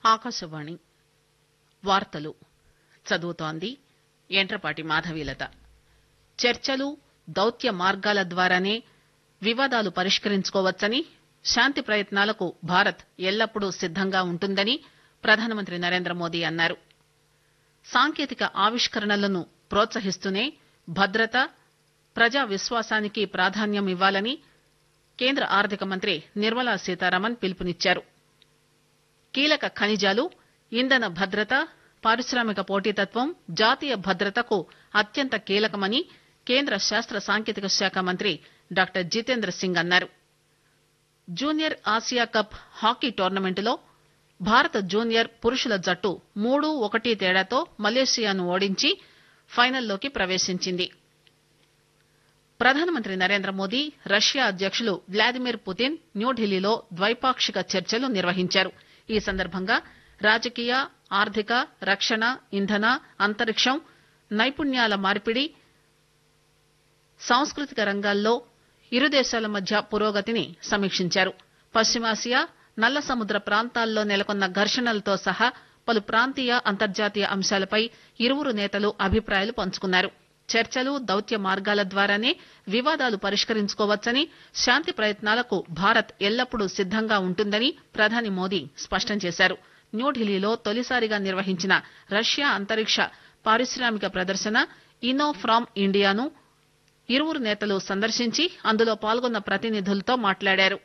ఆకాశవాణి వార్తలు చదువుతోంది యంట్రపాటి మాధవీలత. చర్చలు, దౌత్య మార్గాల ద్వారానే వివాదాలు పరిష్కరించుకోవచ్చని, శాంతి ప్రయత్నాలకు భారత్ ఎల్లప్పుడూ సిద్దంగా ఉంటుందని ప్రధానమంత్రి నరేంద్రమోదీ అన్నారు. సాంకేతిక ఆవిష్కరణలను ప్రోత్సహిస్తూనే భద్రత, ప్రజా విశ్వాసానికి ప్రాధాన్యమివ్వాలని కేంద్ర ఆర్థిక మంత్రి నిర్మలా సీతారామన్ పిలుపునిచ్చారు. కీలక ఖనిజాలు, ఇంధన భద్రత, పారిశ్రామిక పోటీతత్వం జాతీయ భద్రతకు అత్యంత కీలకమని కేంద్ర శాస్త్ర సాంకేతిక శాఖ మంత్రి డాక్టర్ జితేంద్ర సింగ్ అన్నారు. జూనియర్ ఆసియా కప్ హాకీ టోర్నమెంటులో భారత జూనియర్ పురుషుల జట్టు 3-1 తేడాతో మలేషియాను ఓడించి ఫైనల్లోకి ప్రవేశించింది. ప్రధానమంత్రి నరేంద్రమోదీ రష్యా అధ్యకులు వ్లాదిమిర్ పుతిన్ న్యూఢిల్లీలో ద్వైపాక్షిక చర్చలు నిర్వహించారు. ఈ సందర్భంగా రాజకీయ, ఆర్థిక, రక్షణ, ఇంధన, అంతరిక్షం, నైపుణ్యాల మార్పిడి, సాంస్కృతిక రంగాల్లో ఇరు దేశాల మధ్య పురోగతిని సమీక్షించారు. పశ్చిమాసియా, నల్ల సముద్ర ప్రాంతాల్లో నెలకొన్న ఘర్షణలతో సహా పలు ప్రాంతీయ, అంతర్జాతీయ అంశాలపై ఇరువురు నేతలు అభిప్రాయాలు పంచుకున్నారు. చర్చలు, దౌత్య మార్గాల ద్వారానే వివాదాలు పరిష్కరించుకోవచ్చని, శాంతి ప్రయత్నాలకు భారత్ ఎల్లప్పుడూ సిద్దంగా ఉంటుందని ప్రధాని మోదీ స్పష్టం చేశారు. న్యూఢిల్లీలో తొలిసారిగా నిర్వహించిన రష్యా అంతరిక్ష పారిశ్రామిక ప్రదర్శన ఇన్నోఫ్రామ్ ఇండియాను ఇరువురు నేతలు సందర్శించి అందులో పాల్గొన్న ప్రతినిధులతో మాట్లాడారు.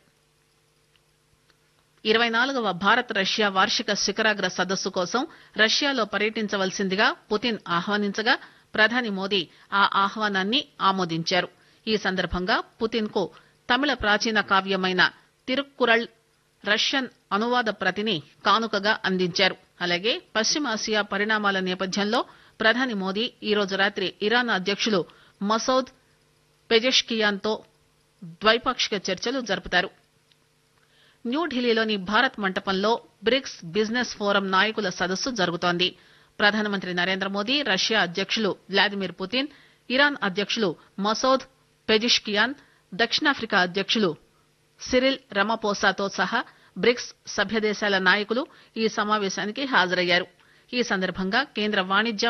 24వ భారత్ రష్యా వార్షిక శిఖరాగ్ర సదస్సు కోసం రష్యాలో పర్యటించవలసిందిగా పుతిన్ ఆహ్వానించగా ప్రధాని మోదీ ఆ ఆహ్వానాన్ని ఆమోదించారు. ఈ సందర్భంగా పుతిన్ కు తమిళ ప్రాచీన కావ్యమైన తిరుక్కురళ్ రష్యన్ అనువాద ప్రతిని కానుకగా అందించారు. అలాగే పశ్చిమాసియా పరిణామాల నేపథ్యంలో ప్రధాని మోదీ ఈరోజు రాత్రి ఇరాన్ అధ్యకులు మసౌద్ పెజెష్కియాన్ తో ద్వైపాక్షిక చర్చలు జరుపుతారు. న్యూఢిల్లీలోని భారత్ మంటపంలో బ్రిక్స్ బిజినెస్ ఫోరం నాయకుల సదస్సు జరుగుతోంది. ప్రధానమంత్రి నరేంద్రమోదీ, రష్యా అధ్యకులు వ్లాదిమిర్ పుతిన్, ఇరాన్ అధ్యకులు మసౌద్ పెజిష్కియాన్, దక్షిణాఫ్రికా అధ్యకులు సిరిల్ రమపోసాతో సహా బ్రిక్స్ సభ్యదేశాల నాయకులు ఈ సమావేశానికి హాజరయ్యారు. ఈ సందర్భంగా కేంద్ర వాణిజ్య